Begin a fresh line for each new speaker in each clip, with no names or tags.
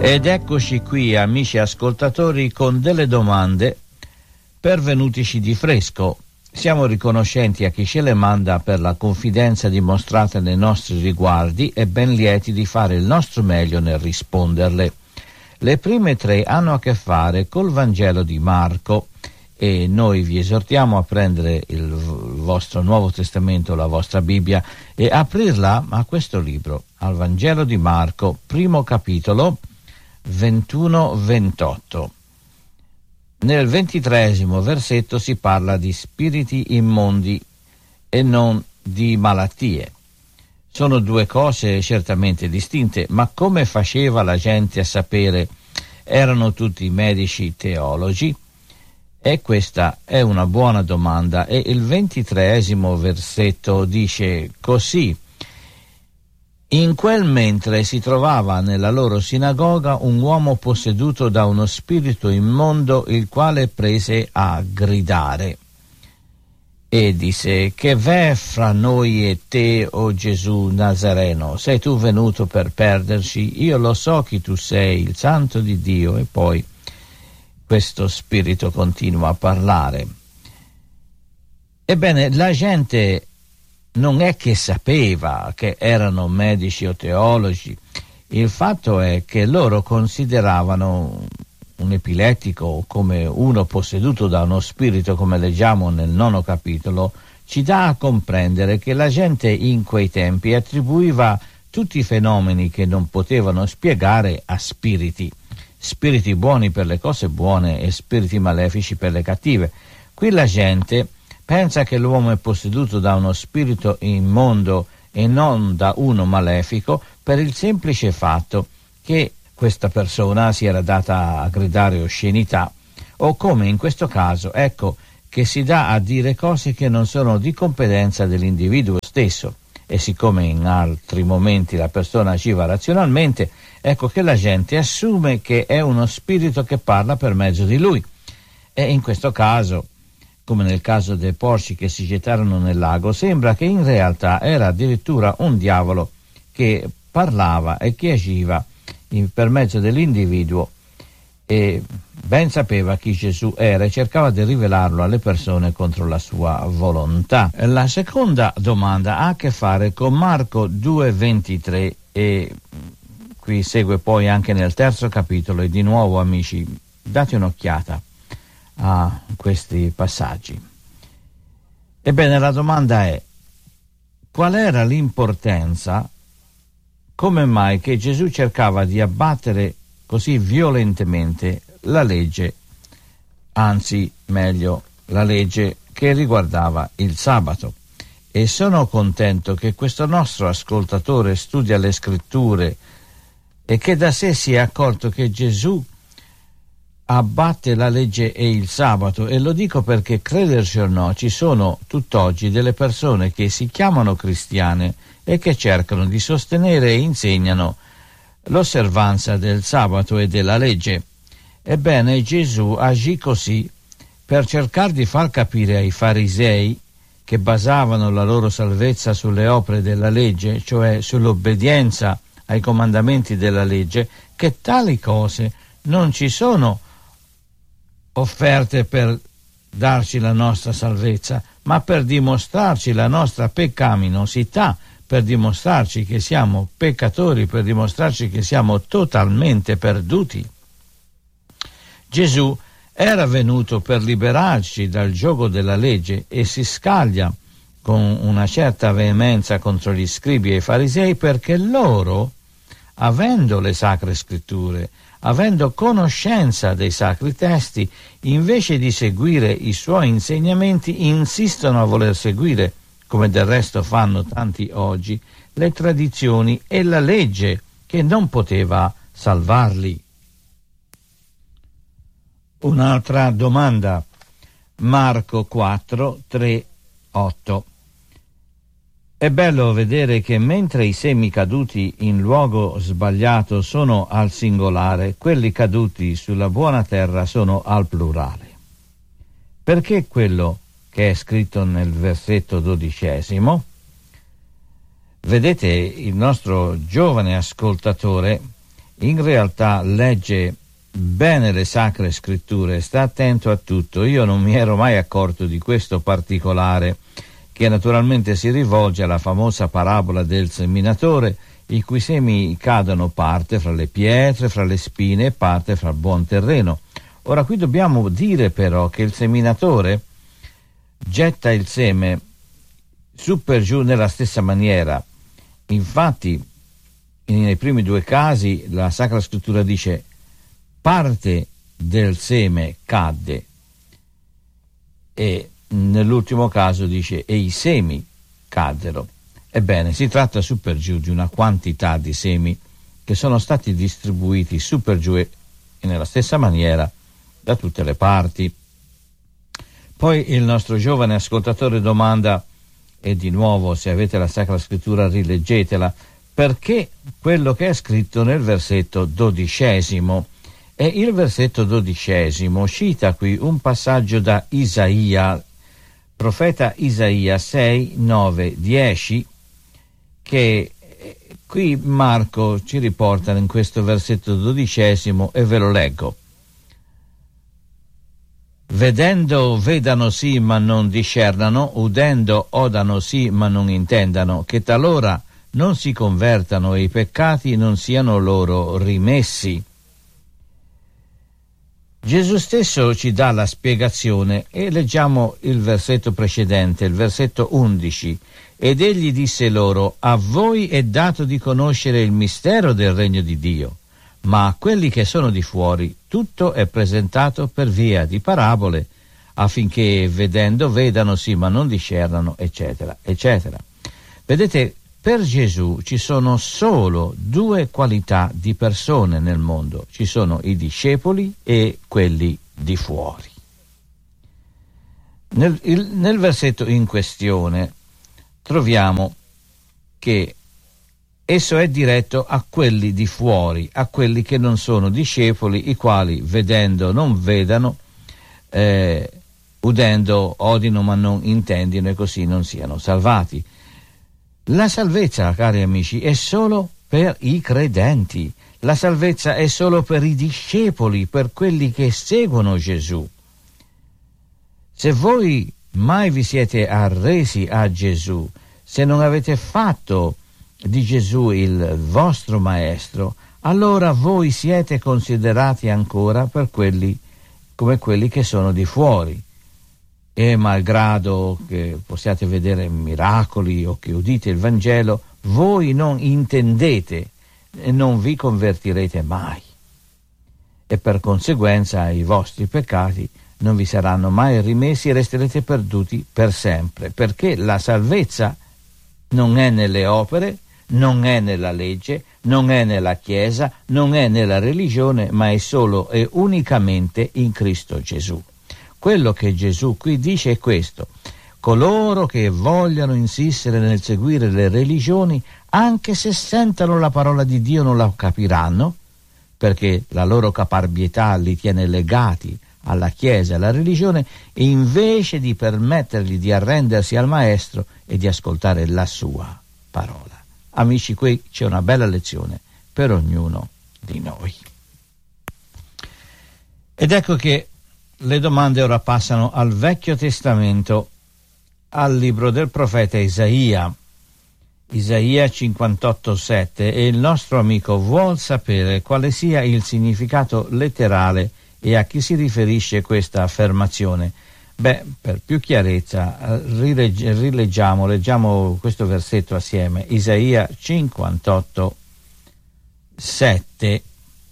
Ed eccoci qui, amici ascoltatori, con delle domande pervenutici di fresco. Siamo riconoscenti a chi ce le manda per la confidenza dimostrata nei nostri riguardi e ben lieti di fare il nostro meglio nel risponderle. Le prime tre hanno a che fare col Vangelo di Marco e noi vi esortiamo a prendere il vostro Nuovo Testamento, la vostra Bibbia, e aprirla a questo libro, al Vangelo di Marco, primo capitolo, 21-28. Nel 23° versetto si parla di spiriti immondi e non di malattie. Sono due cose certamente distinte, ma come faceva la gente a sapere? Erano tutti medici teologi? E questa è una buona domanda, e il 23° versetto dice così: in quel mentre si trovava nella loro sinagoga un uomo posseduto da uno spirito immondo, il quale prese a gridare e disse: che v'è fra noi e te, o Gesù Nazareno? Sei tu venuto per perderci? Io lo so chi tu sei, il Santo di Dio. E poi questo spirito continua a parlare. Ebbene, la gente non è che sapeva che erano medici o teologi. Il fatto è che loro consideravano un epilettico come uno posseduto da uno spirito, come leggiamo nel 9° capitolo. Ci dà a comprendere che la gente in quei tempi attribuiva tutti i fenomeni che non potevano spiegare a spiriti buoni per le cose buone e spiriti malefici per le cattive. Qui la gente pensa che l'uomo è posseduto da uno spirito immondo e non da uno malefico, per il semplice fatto che questa persona si era data a gridare oscenità, o come in questo caso, ecco, che si dà a dire cose che non sono di competenza dell'individuo stesso. E siccome in altri momenti la persona agiva razionalmente, ecco che la gente assume che è uno spirito che parla per mezzo di lui. E in questo caso, come nel caso dei porci che si gettarono nel lago, sembra che in realtà era addirittura un diavolo che parlava e che agiva per mezzo dell'individuo, e ben sapeva chi Gesù era e cercava di rivelarlo alle persone contro la sua volontà. La seconda domanda ha a che fare con Marco 2,23 e qui segue poi anche nel 3° capitolo, e di nuovo, amici, date un'occhiata a questi passaggi. Ebbene, la domanda è: qual era l'importanza, come mai che Gesù cercava di abbattere così violentemente la legge, anzi meglio la legge che riguardava il sabato? E sono contento che questo nostro ascoltatore studia le scritture e che da sé si è accorto che Gesù abbatte la legge e il sabato. E lo dico perché, crederci o no, ci sono tutt'oggi delle persone che si chiamano cristiane e che cercano di sostenere e insegnano l'osservanza del sabato e della legge. Ebbene, Gesù agì così per cercare di far capire ai farisei, che basavano la loro salvezza sulle opere della legge, cioè sull'obbedienza ai comandamenti della legge, che tali cose non ci sono offerte per darci la nostra salvezza, ma per dimostrarci la nostra peccaminosità, per dimostrarci che siamo peccatori, per dimostrarci che siamo totalmente perduti. Gesù era venuto per liberarci dal giogo della legge e si scaglia con una certa veemenza contro gli scribi e i farisei, perché loro, avendo le sacre scritture, avendo conoscenza dei sacri testi, invece di seguire i suoi insegnamenti, insistono a voler seguire, come del resto fanno tanti oggi, le tradizioni e la legge che non poteva salvarli. Un'altra domanda. Marco 4, 3, 8. È bello vedere che mentre i semi caduti in luogo sbagliato sono al singolare, quelli caduti sulla buona terra sono al plurale. Perché quello che è scritto nel versetto 12? Vedete, il nostro giovane ascoltatore in realtà legge bene le sacre scritture, sta attento a tutto. Io non mi ero mai accorto di questo particolare, che naturalmente si rivolge alla famosa parabola del seminatore, i cui semi cadono parte fra le pietre, fra le spine e parte fra il buon terreno. Ora qui dobbiamo dire però che il seminatore getta il seme su per giù nella stessa maniera. Infatti nei primi due casi la Sacra Scrittura dice parte del seme cadde, e nell'ultimo caso dice e i semi caddero. Ebbene, si tratta su per giù di una quantità di semi che sono stati distribuiti su per giù e nella stessa maniera da tutte le parti. Poi il nostro giovane ascoltatore domanda, e di nuovo se avete la Sacra Scrittura rileggetela, perché quello che è scritto nel versetto 12. E il versetto 12 cita qui un passaggio da Isaia, profeta Isaia 6, 9, 10, che qui Marco ci riporta in questo versetto 12 e ve lo leggo. Vedendo vedano sì ma non discernano, udendo odano sì ma non intendano, che talora non si convertano e i peccati non siano loro rimessi. Gesù stesso ci dà la spiegazione e leggiamo il versetto precedente, il versetto 11. Ed egli disse loro: a voi è dato di conoscere il mistero del regno di Dio, ma a quelli che sono di fuori tutto è presentato per via di parabole, affinché vedendo vedano sì ma non discernano, eccetera, eccetera. Vedete, per Gesù ci sono solo due qualità di persone nel mondo: ci sono i discepoli e quelli di fuori. Nel versetto in questione troviamo che esso è diretto a quelli di fuori, a quelli che non sono discepoli, i quali vedendo non vedano, udendo odino ma non intendino, e così non siano salvati. La salvezza, cari amici, è solo per i credenti. La salvezza è solo per i discepoli, per quelli che seguono Gesù. Se voi mai vi siete arresi a Gesù, se non avete fatto di Gesù il vostro maestro, allora voi siete considerati ancora per quelli come quelli che sono di fuori. E malgrado che possiate vedere miracoli o che udite il Vangelo, voi non intendete e non vi convertirete mai, e per conseguenza i vostri peccati non vi saranno mai rimessi e resterete perduti per sempre, perché la salvezza non è nelle opere, non è nella legge, non è nella Chiesa, non è nella religione, ma è solo e unicamente in Cristo Gesù. Quello che Gesù qui dice è questo: coloro che vogliono insistere nel seguire le religioni, anche se sentono la parola di Dio, non la capiranno, perché la loro caparbietà li tiene legati alla Chiesa e alla religione, e invece di permettergli di arrendersi al Maestro e di ascoltare la sua parola. Amici, qui c'è una bella lezione per ognuno di noi. Ed ecco che le domande ora passano al Vecchio Testamento, al libro del profeta Isaia, Isaia 58,7, e il nostro amico vuol sapere quale sia il significato letterale e a chi si riferisce questa affermazione. Per più chiarezza leggiamo questo versetto assieme. Isaia 58,7.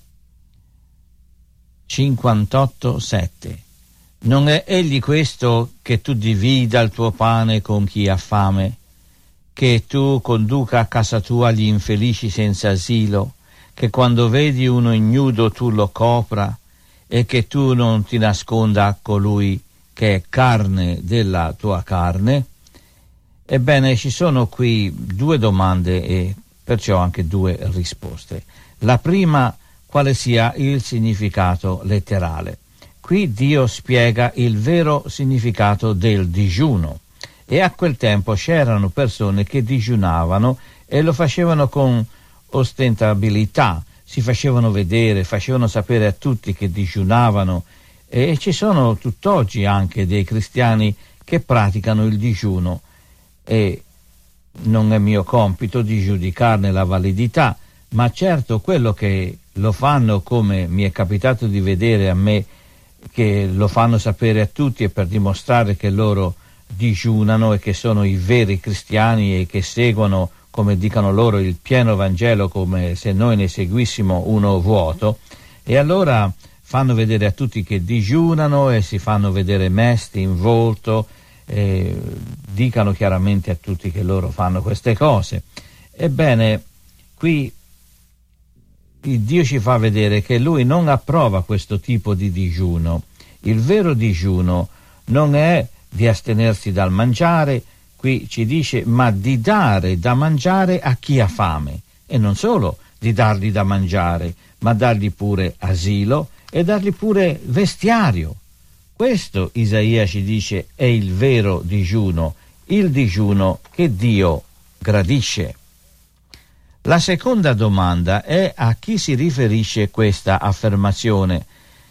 58,7. Non è egli questo che tu divida il tuo pane con chi ha fame, che tu conduca a casa tua gli infelici senza asilo, che quando vedi uno ignudo tu lo copra, e che tu non ti nasconda a colui che è carne della tua carne? Ebbene, ci sono qui due domande e perciò anche due risposte. La prima: quale sia il significato letterale. Qui Dio spiega il vero significato del digiuno, e a quel tempo c'erano persone che digiunavano e lo facevano con ostentabilità, si facevano vedere, facevano sapere a tutti che digiunavano, e ci sono tutt'oggi anche dei cristiani che praticano il digiuno, e non è mio compito di giudicarne la validità, ma certo quello che lo fanno, come mi è capitato di vedere a me, che lo fanno sapere a tutti, e per dimostrare che loro digiunano e che sono i veri cristiani e che seguono, come dicono loro, il pieno Vangelo, come se noi ne seguissimo uno vuoto. E allora fanno vedere a tutti che digiunano e si fanno vedere mesti in volto, dicano chiaramente a tutti che loro fanno queste cose. Ebbene, qui il Dio ci fa vedere che Lui non approva questo tipo di digiuno. Il vero digiuno non è di astenersi dal mangiare, qui ci dice, ma di dare da mangiare a chi ha fame, e non solo di dargli da mangiare, ma dargli pure asilo e dargli pure vestiario. Questo Isaia ci dice è il vero digiuno, il digiuno che Dio gradisce. La seconda domanda è a chi si riferisce questa affermazione,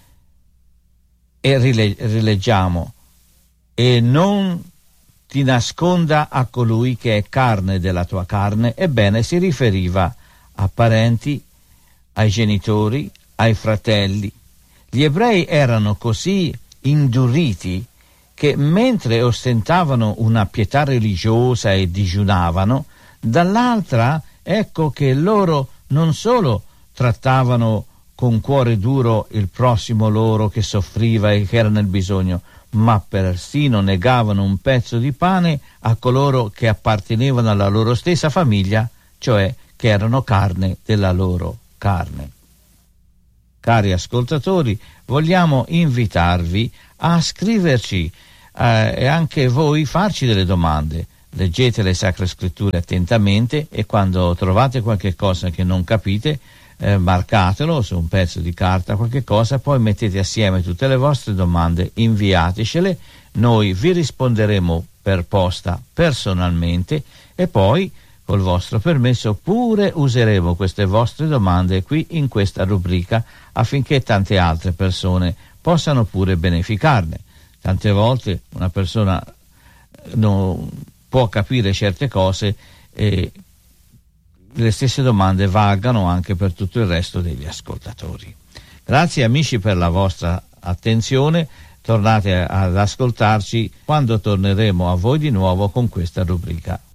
e rileggiamo: e non ti nasconda a colui che è carne della tua carne. Ebbene, si riferiva a parenti, ai genitori, ai fratelli. Gli ebrei erano così induriti che mentre ostentavano una pietà religiosa e digiunavano, dall'altra ecco che loro non solo trattavano con cuore duro il prossimo loro che soffriva e che era nel bisogno, ma persino negavano un pezzo di pane a coloro che appartenevano alla loro stessa famiglia, cioè che erano carne della loro carne. Cari ascoltatori, vogliamo invitarvi a scriverci e anche voi farci delle domande. Leggete le Sacre Scritture attentamente, e quando trovate qualche cosa che non capite, marcatelo su un pezzo di carta, qualche cosa, poi mettete assieme tutte le vostre domande, inviatecele, noi vi risponderemo per posta personalmente, e poi col vostro permesso pure useremo queste vostre domande qui in questa rubrica, affinché tante altre persone possano pure beneficarne. Tante volte una persona non può capire certe cose, e le stesse domande valgano anche per tutto il resto degli ascoltatori. Grazie amici per la vostra attenzione, tornate ad ascoltarci quando torneremo a voi di nuovo con questa rubrica.